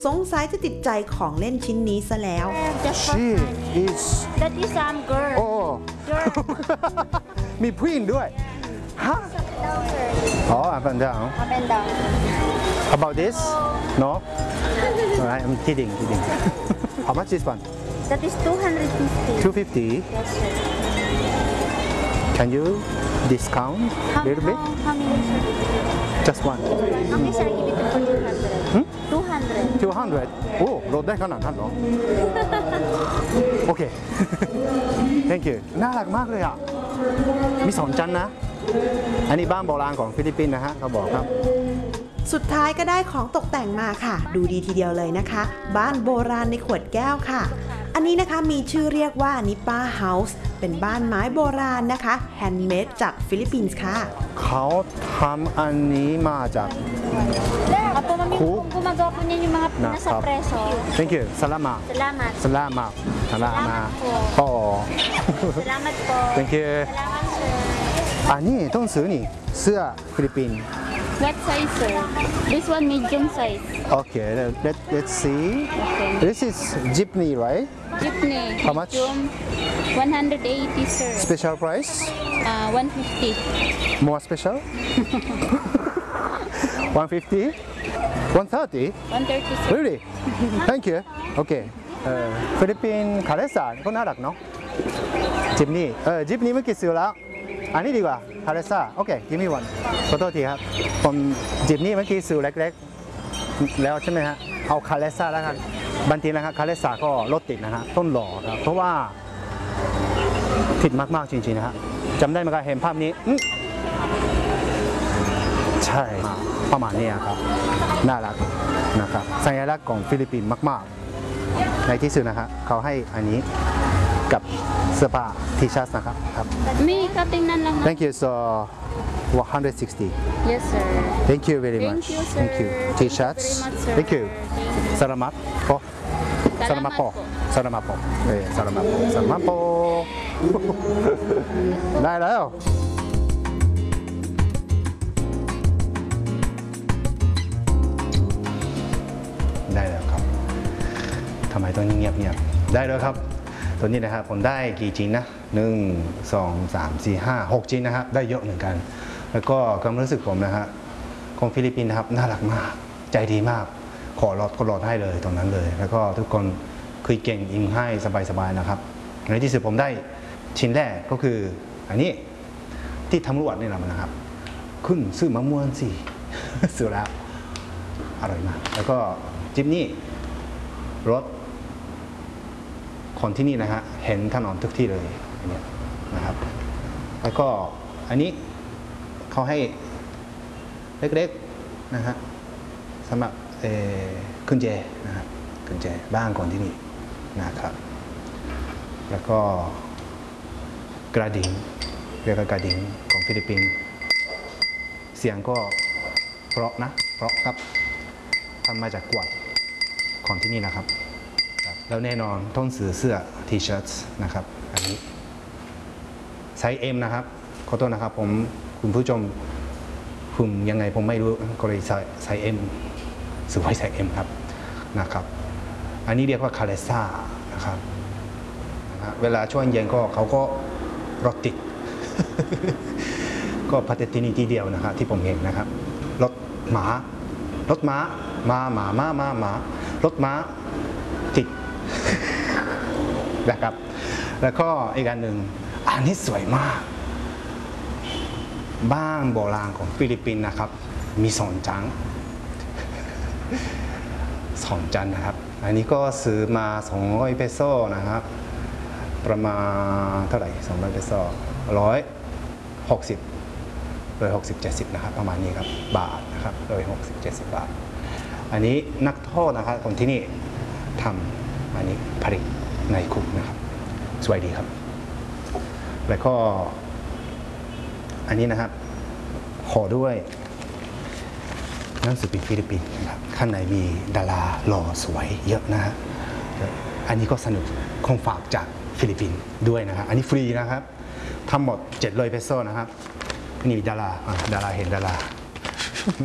สงสัยจะติดใจของเล่นชิ้นนี้ซะแล้ว She is That is girl. โอ้ มีผู้หญิงด้วยฮะอ๋อ up and down Up and down. about this no alright I'm kidding how much this one That is 250. 250 Yes, sir. can you discount a little bit How many, sir? just one Okay, sir. Give it to 200. 200. 200โอ้ลดได้ขนาดนั้นเหรอ โอเค thank you น่ารักมากเลยอ่ะ มี2 ชั้นนะ อันนี้บ้านโบราณของฟิลิปปินส์นะฮะเขาบอกครับสุดท้ายก็ได้ของตกแต่งมาค่ะ ดูดีทีเดียวเลยนะคะ บ้านโบราณในขวดแก้วค่ะ อันนี้นะคะมีชื่อเรียกว่านิป้าเฮาส์เป็นบ้านไม้โบราณนะคะแฮนด์เมดจากฟิลิปปินส์ค่ะเขาทำอันนี้มาจาก Apo, mami, kung gumagawa po niyan yung mga nasa preso. thank you salamat Salamat. salamat salamat po. อ๋อ Salamat po. thank you Salamat, sir. อันนี้ต้องซื้อนี่เสื้อฟิลิปปินส์ What size, sir? This one medium size. okay let's see Okay. this is jeepney right Jeepney. How much? Medium, 180, sir. special price 150. more special 150 130 130, sir. really thank you โอเคฟิลิปปินส์คาเลซ่าก็น่ารักเนาะจิปนี่จิปนี่เมื่อกี้ซื้อแล้วอันนี้ดีกว่าคาเลซ่าโอเคกิมมี่วันขอโทษทีครับผมจิปนี่เมื่อกี้ซื้อเล็กๆแล้วใช่ไหมฮะเอาคาเลซ่าแล้วกันบางทีนะครับคาเลซ่าก็รถติดนะฮะต้นหล่อครับเพราะว่าผิดมากๆจริงๆนะฮะจำได้ไหมครับเห็นภาพนี้ใช่ประมาณนี้ครับน่ารักนะครับสัญลักษณ์ของฟิลิปปินส์มากๆในที่สุดนะฮะเขาให้อันนี้กับเสื้อผ้าทีชัสนะครับครับ May katingnan lang. thank you so 160 Yes, sir. thank you very Thank much you, sir. thank you t-shirts Thank you very much, sir. thank you Thank you. salamat po salamat po salamat po salamat po salamat po ได้แล้วได้แล้วครับทำไมต้องเงียบๆได้แล้วครับตัวนี้นะครับผมได้กี่ชิ้นนะ1 2 3 4 5 6ชิ้นนะครับได้เยอะเหมือนกันแล้วก็ความรู้สึกผมนะฮะของฟิลิปปินส์นะครับน่ารักมากใจดีมากขอลดให้เลยตรงนั้นเลยแล้วก็ทุกคนคุยเก่งอิงให้สบายๆนะครับในที่สุดผมได้ชิ้นแรกก็คืออันนี้ที่ตำรวจนี่แหละนะครับขึ้นซื้อมะม่วงสิ ซื้อแล้วอร่อยมากแล้วก็จิ๊บนี่รถคนที่นี่นะฮะเห็นถนนทุกที่เลยอันนี้นะครับแล้วก็อันนี้เขาให้เล็กๆนะฮะสำหรับกุญแจนะครับกุญแจบ้านคนที่นี่นะครับแล้วก็กระดิ่งเรียกว่ากระดิ่งของฟิลิปปินส์เสียงก็เพราะนะเพราะครับทำมาจากกวาดของที่นี่นะครับแล้วแน่นอนต้องซื้อเสื้อ T-shirt นะครับอันนี้ไซส์ M นะครับขอโทษนะครับผมคุณผู้ชมคุณยังไงผมไม่รู้ก็เลยไซส์ M ซื้อไว้ไซส์ M ครับนะครับอันนี้เรียกว่าคาเลซ่านะครับเวลาช่วงเย็นก็เขาก็รถติด ก็พัฒนาที่เดียวนะครับที่ผมเห็นนะครับรถม้ารถม้ารถม้าติด นะครับแล้วก็อีกอันหนึ่งอันนี้สวยมากบ้านโบราณของฟิลิปปินส์นะครับมี2 ชั้น 2 ชั้นนะครับอันนี้ก็ซื้อมา200 เปโซนะครับประมาณเท่าไหร่200 เปโซ160-70นะครับประมาณนี้ครับบาทนะครับ160-70 บาทอันนี้นักโทษนะครับคนที่นี่ทำอันนี้ผลิตในคุกนะครับสวยดีครับแล้วก็อันนี้นะครับขอด้วยหนังสือพิมพ์ฟิลิปปินส์นะครับข้างในมีดาราหล่อสวยเยอะนะฮะอันนี้ก็สนุกของฝากจากฟิลิปปินส์ด้วยนะครับอันนี้ฟรีนะครับทั้งหมด700 เปโซนะครับนี่ดาราเห็นดารา